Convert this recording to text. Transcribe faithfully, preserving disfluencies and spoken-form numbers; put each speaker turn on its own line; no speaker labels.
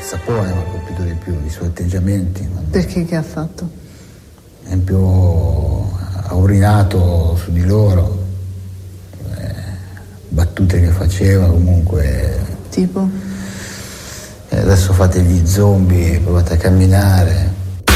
Sapone mi ha colpito di più, i suoi atteggiamenti.
Perché che ha fatto?
È in più ha urinato su di loro, eh, battute che faceva comunque.
Tipo?
Eh, adesso fate gli zombie, provate a camminare.